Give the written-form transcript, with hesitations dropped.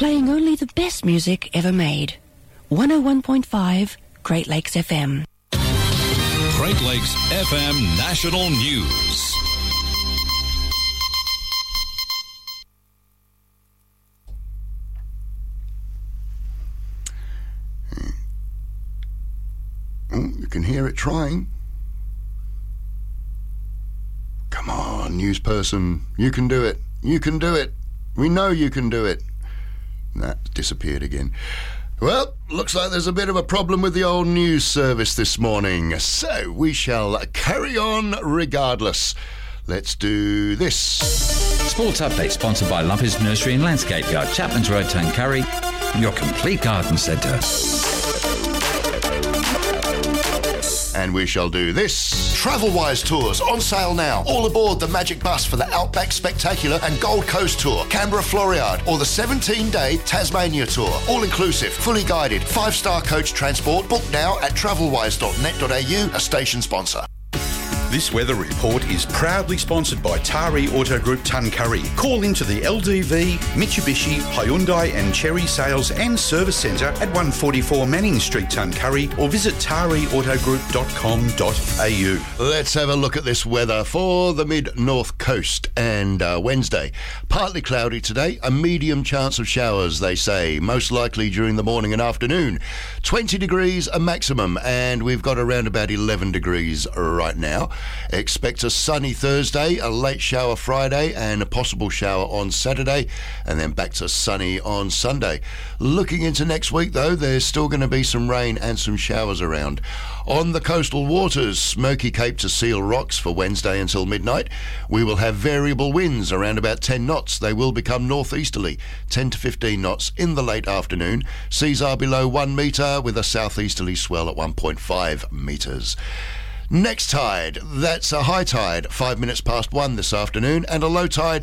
Playing only the best music ever made. 101.5 Great Lakes FM. Great Lakes FM National News. Oh, you can hear it trying. Come on, news person. You can do it. You can do it. We know you can do it. That disappeared again. Well, looks like there's a bit of a problem with the old news service this morning. So we shall carry on regardless. Let's do this. Sports Update sponsored by Lumpy's Nursery and Landscape Yard, Chapman's Road, Tuncurry, your complete garden centre. And we shall do this. Travelwise tours on sale now. All aboard the Magic Bus for the Outback Spectacular and Gold Coast Tour, Canberra Floriade, or the 17-day Tasmania Tour. All inclusive, fully guided, 5-star coach transport. Book now at travelwise.net.au, a station sponsor. This weather report is proudly sponsored by Tari Auto Group Tuncurry. Call into the LDV, Mitsubishi, Hyundai and Chery Sales and Service Centre at 144 Manning Street, Tuncurry, or visit tariautogroup.com.au. Let's have a look at this weather for the mid-north coast and Wednesday. Partly cloudy today, a medium chance of showers, they say, most likely during the morning and afternoon. 20 degrees a maximum, and we've got around about 11 degrees right now. Expect a sunny Thursday, a late shower Friday and a possible shower on Saturday, and then back to sunny on Sunday. Looking into next week though, there's still going to be some rain and some showers around. On the coastal waters, Smoky Cape to Seal Rocks for Wednesday until midnight. We will have variable winds around about 10 knots. They will become northeasterly, 10 to 15 knots in the late afternoon. Seas are below 1 metre with a southeasterly swell at 1.5 metres. Next tide, that's a high tide, 5 minutes past 1 this afternoon, and a low tide